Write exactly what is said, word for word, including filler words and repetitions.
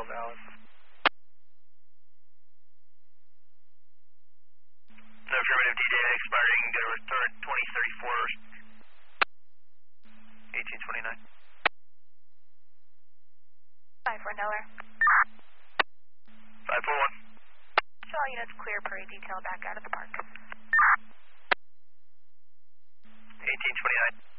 detail valid. No affirmative, D data expiring twenty thirty-four, eighteen twenty-nine. five four Neller. five four one. Show all units clear, parade detail back out of the park. eighteen twenty-nine.